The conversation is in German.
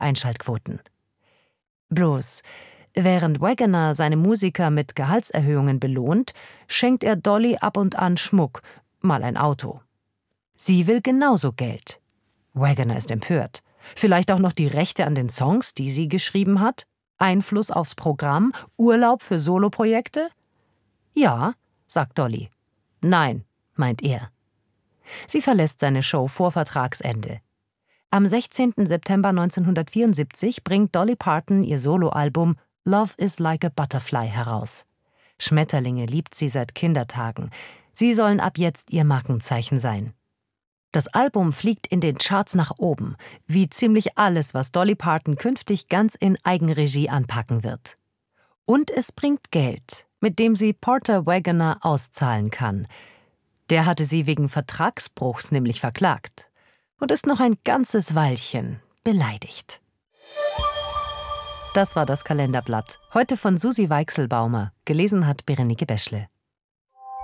Einschaltquoten. Bloß, während Wagoner seine Musiker mit Gehaltserhöhungen belohnt, schenkt er Dolly ab und an Schmuck, mal ein Auto. Sie will genauso Geld. Wagoner ist empört. Vielleicht auch noch die Rechte an den Songs, die sie geschrieben hat? Einfluss aufs Programm? Urlaub für Soloprojekte? Ja, sagt Dolly. Nein, meint er. Sie verlässt seine Show vor Vertragsende. Am 16. September 1974 bringt Dolly Parton ihr Soloalbum Love is Like a Butterfly heraus. Schmetterlinge liebt sie seit Kindertagen. Sie sollen ab jetzt ihr Markenzeichen sein. Das Album fliegt in den Charts nach oben, wie ziemlich alles, was Dolly Parton künftig ganz in Eigenregie anpacken wird. Und es bringt Geld, mit dem sie Porter Wagoner auszahlen kann. Der hatte sie wegen Vertragsbruchs nämlich verklagt und ist noch ein ganzes Weilchen beleidigt. Das war das Kalenderblatt. Heute von Susi Weichselbaumer. Gelesen hat Berenike Beschle.